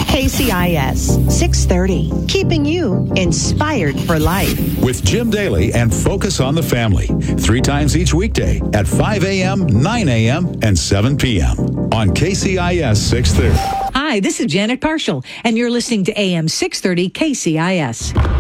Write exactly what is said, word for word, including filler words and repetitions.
K C I S six thirty, keeping you inspired for life. With Jim Daly and Focus on the Family, three times each weekday at five a.m., nine a.m., and seven p.m. on K C I S six thirty. Hi, this is Janet Parshall, and you're listening to A M six thirty K C I S.